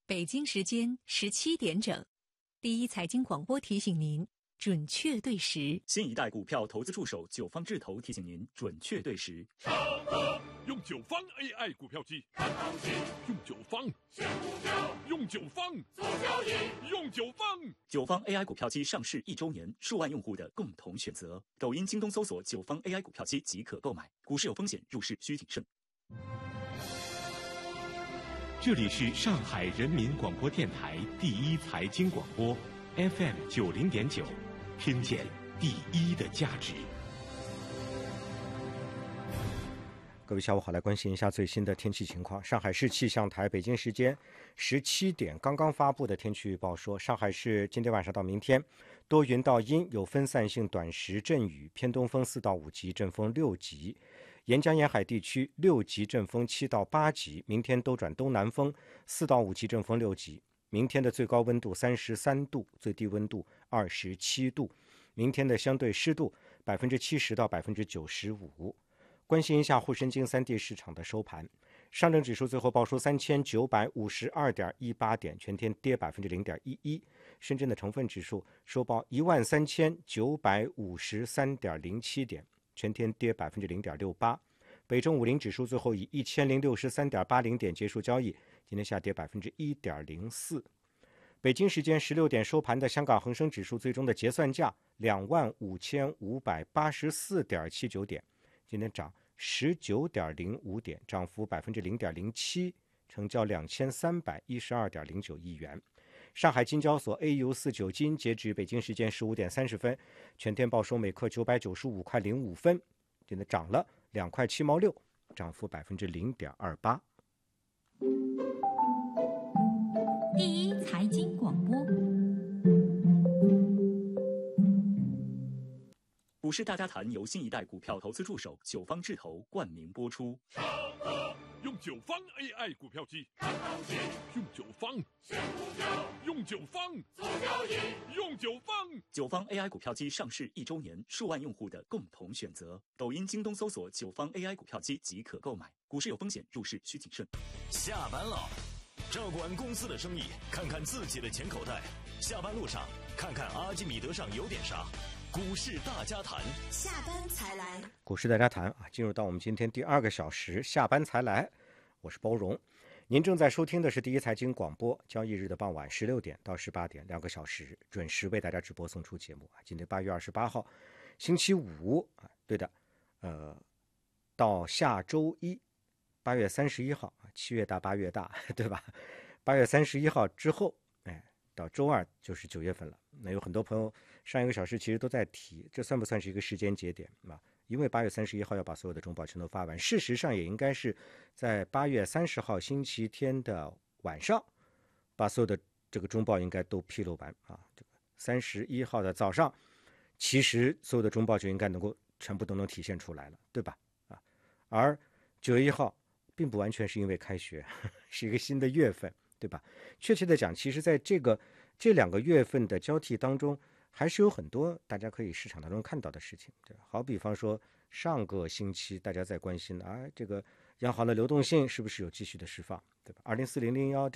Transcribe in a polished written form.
北京时间17点整，第一财经广播提醒您准确对时。 新一代股票投资助手九方智投提醒您准确对时。 用九方 AI 股票机看行情，用九方选股票，用九方做交易，用九方。 九方 AI 股票机上市1周年，数万用户的共同选择。抖音、京东搜索九方 AI 股票机即可购买。股市有风险，入市需谨慎。 这里是上海人民广播电台第一财经广播 FM 90.9，听见第一的价值。 各位下午好，来关心一下最新的天气情况。上海市气象台北京时间17点刚刚发布的天气预报说，上海市今天晚上到明天多云到阴，有分散性短时阵雨，偏东风4到5级，阵风6级。沿江沿海地区6级阵风7到8级，明天兜转东南风4到5级，阵风6级。明天的最高温度33度，最低温度27度。明天的相对湿度70%到95%。关心一下沪深京3地市场的收盘，上证指数最后报收3952.18点，全天跌0.11%。深圳的成分指数收报13953.07点，全天跌0.68%。北证50指数最后以1063.80点结束交易，今天下跌1.04%。北京时间16点收盘的香港恒生指数最终的结算价25584.79点，今天涨19.05点，涨幅0.07%，成交2312.09亿元。上海金交所 AU49 金截止北京时间15点30分，全天报收每克995块05分，今天涨了2块7毛6，涨幅0.28%。 第一财经广播， 股市大家谈由新一代股票投资助手九方智投冠名播出。 用九方 AI 股票机看行情，用九方选股票，用九方做交易，用九方。 九方 AI 股票机上市1周年，数万用户的共同选择。抖音、京东搜索九方 AI 股票机即可购买。股市有风险，入市需谨慎。 下班了，照顾完公司的生意，看看自己的钱口袋。下班路上，看看阿基米德上有点啥。股市大家谈， 下班才来。 股市大家谈啊，进入到我们今天第2个小时，下班才来。我是包荣，您正在收听的是第一财经广播，交易日的傍晚16点到18点，2个小时准时为大家直播送出节目。今天8月28号，星期五啊，对的，到下周一，8月31号，7月大8月大，对吧？8月31号之后，到周二就是9月份了。那有很多朋友上1个小时其实都在提，这算不算是一个时间节点啊？因为8月31号要把所有的中报全都发完，事实上也应该是在8月30号星期天的晚上，把所有的这个中报应该都披露完啊。这个31号的早上，其实所有的中报就应该能够全部都能体现出来了，对吧？啊，而9月1号并不完全是因为开学，是一个新的月份，对吧？确切的讲，其实在这2个月份的交替当中，还是有很多大家可以市场当中看到的事情，对吧？好比方说上个星期大家在关心这个央行的流动性是不是有继续的释放，对吧？204-001